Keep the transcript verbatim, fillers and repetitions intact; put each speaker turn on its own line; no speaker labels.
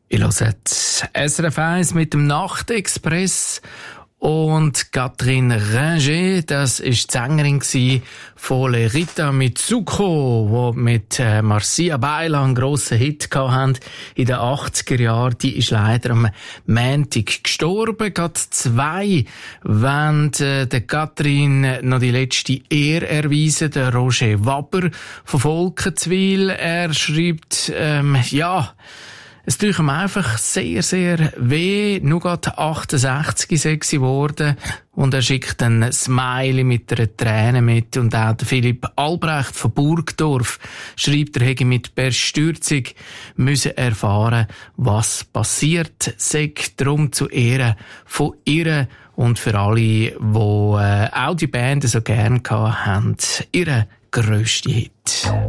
Ich höre S R F eins mit dem Nachtexpress und Catherine Ringer, das war die Sängerin von Le Rita Mitsuko, die mit äh, Marcia Baila einen grossen Hit hatten in den achtziger Jahren. Die ist leider am Montag gestorben. Gerade zwei wollen äh, der Catherine noch die letzte Ehre erweisen. Der Roger Waber von Volkenswil. Er schreibt, ähm, ja, es tut ihm einfach sehr, sehr weh. Nur gerade achtundsechzig sei sie geworden. Und er schickt ein Smiley mit einer Träne mit. Und auch der Philipp Albrecht von Burgdorf schreibt, er hätte mit Bestürzung müssen erfahren, was passiert sei. Darum zu Ehren von ihr und für alle, die äh, auch die Band so gerne hatten, ihre grösste Hit.